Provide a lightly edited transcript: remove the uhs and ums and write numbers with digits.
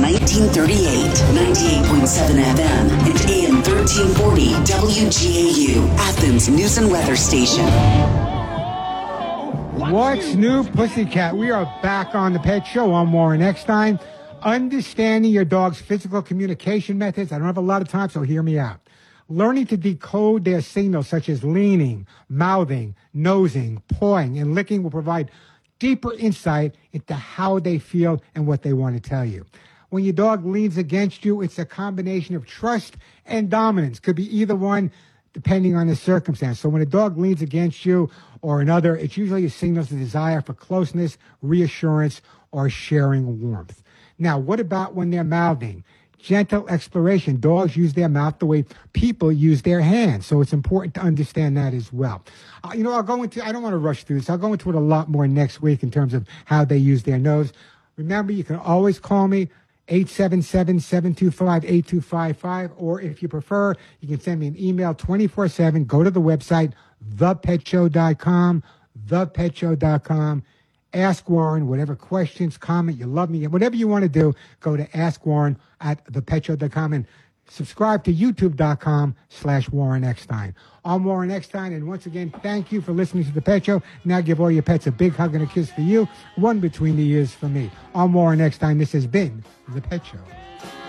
1938, 98.7 FM, and AM 1340 WGAU, Athens News and Weather Station. What's new, Pussycat? We are back on the Pet Show. I'm Warren Eckstein. Understanding your dog's physical communication methods. I don't have a lot of time, so hear me out. Learning to decode their signals such as leaning, mouthing, nosing, pawing, and licking will provide deeper insight into how they feel and what they want to tell you. When your dog leans against you, it's a combination of trust and dominance. Could be either one, depending on the circumstance. So when a dog leans against you or another, it usually signals a desire for closeness, reassurance, or sharing warmth. Now, what about when they're mouthing? Gentle exploration. Dogs use their mouth the way people use their hands. So it's important to understand that as well. I'll go into, I don't want to rush through this. I'll go into it a lot more next week in terms of how they use their nose. Remember, you can always call me, 877-725-8255. Or if you prefer, you can send me an email 24/7. Go to the website, thepetshow.com, thepetshow.com. Ask Warren, whatever questions, comment, you love me, whatever you want to do, go to Ask Warren at thepetshow.com and subscribe to youtube.com/Warren Eckstein. I'm Warren Eckstein, and once again, thank you for listening to The Pet Show. Now give all your pets a big hug and a kiss for you, one between the ears for me. I'm Warren Eckstein. This has been The Pet Show.